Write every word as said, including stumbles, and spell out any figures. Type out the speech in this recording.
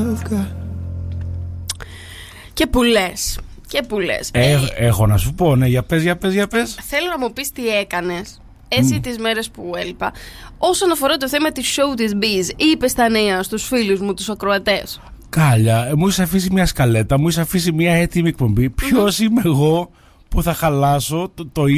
you've got. Και που λες, και που λες. Ε, ε, έχω να σου πω, ναι, για πες, για πες, για πες. Θέλω να μου πεις τι έκανες έτσι mm. τις μέρες που έλειπα όσον αφορά το θέμα της show της Biz. Είπες τα νέα στους φίλους μου, τους ακροατές? Κάλια, μου είσαι αφήσει μια σκαλέτα, μου είσαι αφήσει μια έτοιμη εκπομπή. Ποιος mm-hmm. είμαι εγώ που θα χαλάσω το, το